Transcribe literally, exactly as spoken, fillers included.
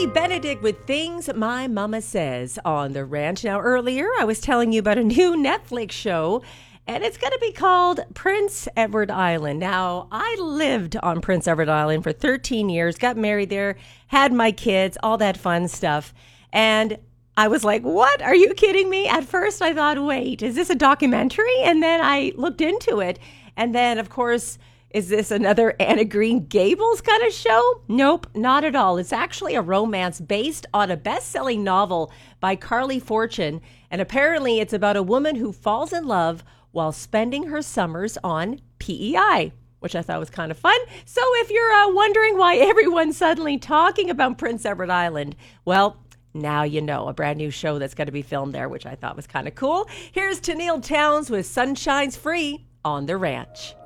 Terry Benedict with Things My Mama Says on The Ranch. Now, earlier I was telling you about a new Netflix show, and it's going to be called Prince Edward Island. Now, I lived on Prince Edward Island for thirteen years, got married there, had my kids, all that fun stuff. And I was like, what? Are you kidding me? At first I thought, wait, is this a documentary? And then I looked into it. And then, of course, is this another Anna Green Gables kind of show? Nope, not at all. It's actually a romance based on a best-selling novel by Carly Fortune. And apparently it's about a woman who falls in love while spending her summers on P E I, which I thought was kind of fun. So if you're uh, wondering why everyone's suddenly talking about Prince Edward Island, well, now you know, a brand new show that's going to be filmed there, which I thought was kind of cool. Here's Tennille Townes with Sunshine's Free on The Ranch.